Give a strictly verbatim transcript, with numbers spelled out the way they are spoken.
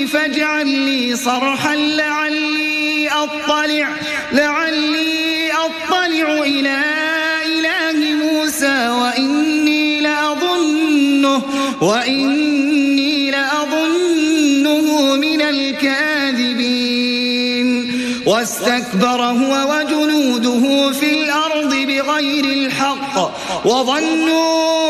فاجعل لي صرحا لعلي أطلع لعلي أطلع إلى إله موسى وإني لأظنه وإني لأظنه من الكاذبين واستكبر هو وجنوده في الأرض بغير الحق وظنوا